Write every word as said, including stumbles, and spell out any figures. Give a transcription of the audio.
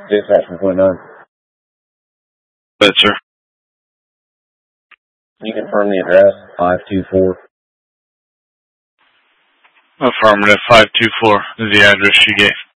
Dispatch from point nine. Good, sir. Can you confirm the address? five two four. Affirmative. five two four is the address you gave.